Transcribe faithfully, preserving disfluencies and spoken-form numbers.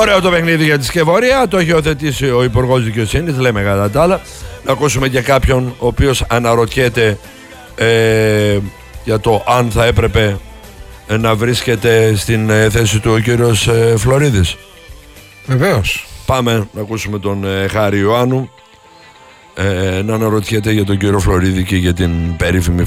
Ωραίο το παιχνίδι για τη Σκευωρία. Το έχει υιοθετήσει ο Υπουργός Δικαιοσύνης. Λέμε κατά τα άλλα. Να ακούσουμε και κάποιον ο οποίος αναρωτιέται ε, για το αν θα έπρεπε ε, να βρίσκεται στην ε, θέση του ο κύριος ε, Φλωρίδης. Βεβαίως. Πάμε να ακούσουμε τον ε, Χάρη Ιωάννου ε, να αναρωτιέται για τον κύριο Φλωρίδη και για την περίφημη